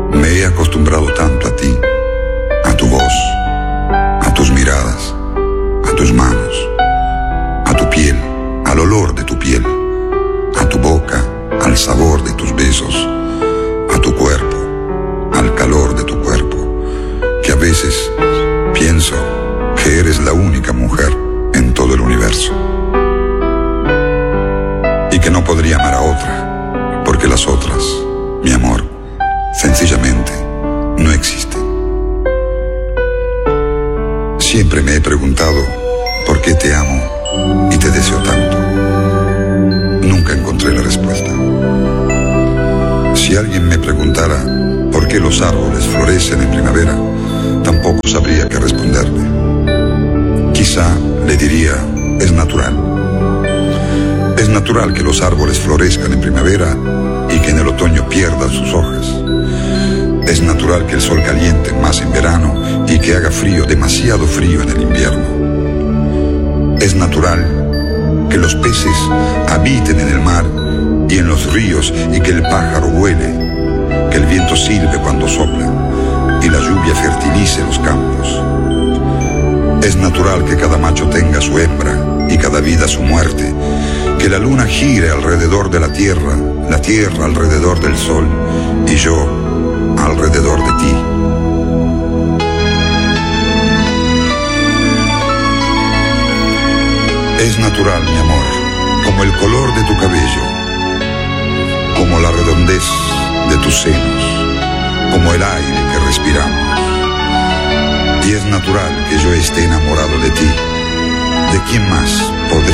Me he acostumbrado tanto a ti, a tu voz, a tus miradas, a tus manos, a tu piel, al olor de tu piel, a tu boca, al sabor de tus besos, a tu cuerpo, al calor de tu cuerpo, que a veces pienso que eres la única mujer en todo el universo. Y que no podría amar a otra, porque las otras, mi amor, sencillamente no existen. Siempre me he preguntado por qué te amo y te deseo tanto. Nunca encontré la respuesta. Si alguien me preguntara por qué los árboles florecen en primavera, tampoco sabría qué responderle. Quizá le diría, es natural. Es natural que los árboles florezcan en primavera y que en el otoño pierdan sus hojas. Es natural que el sol caliente más en verano y que haga frío, demasiado frío en el invierno. Es natural que los peces habiten en el mar y en los ríos y que el pájaro vuele, que el viento silbe cuando sopla y la lluvia fertilice los campos. Es natural que cada macho tenga su hembra y cada vida su muerte, que la luna gire alrededor de la tierra alrededor del sol y yo alrededor de ti. Es natural, mi amor, como el color de tu cabello, como la redondez de tus senos, como el aire que respiramos. Y es natural que yo esté enamorado de ti. ¿De quién más podría